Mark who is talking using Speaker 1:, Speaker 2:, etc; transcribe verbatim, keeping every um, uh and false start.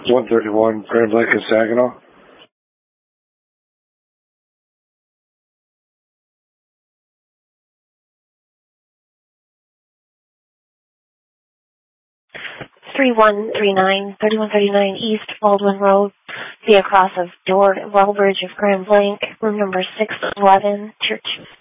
Speaker 1: one thirty-one Grand Lake in Saginaw.
Speaker 2: three one three nine, thirty-one thirty-nine East Baldwin Road, via cross of Door Wellbridge of Grand Blanc, room number six eleven, Church